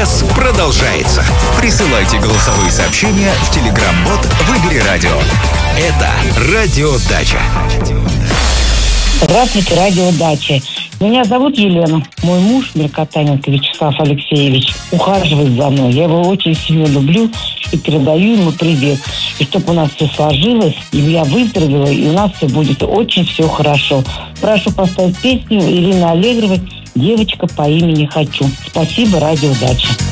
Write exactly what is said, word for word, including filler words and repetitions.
Экспресс продолжается. Присылайте голосовые сообщения в Telegram-бот «Выбери радио». Это «Радио Дача». Здравствуйте, радио Дача. Меня зовут Елена. Мой муж, Меркатаненко Вячеслав Алексеевич, ухаживает за мной. Я его очень сильно люблю и передаю ему привет. И чтобы у нас все сложилось, и я выздоровела, и у нас все будет очень все хорошо. Прошу поставить песню Ирины Аллегровой «Девочка по имени Хочу». Спасибо, радио Дача.